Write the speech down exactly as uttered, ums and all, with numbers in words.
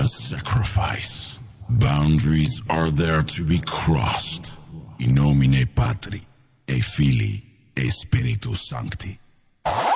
a sacrifice. Boundaries are there to be crossed. In nomine Patri, e Filii, e Spiritus Sancti.